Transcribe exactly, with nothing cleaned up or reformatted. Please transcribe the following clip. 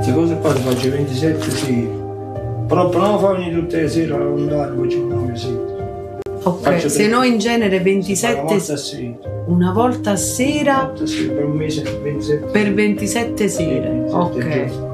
Queste cose qua le faccio ventisette sì. Però per non farmi tutte le sere a lavorare, faccio nove sì. Ok, se no in genere ventisette Una volta sì. una volta a sera Una volta sì, per un mese ventisette. per ventisette sere. Sì, Ok. ventisette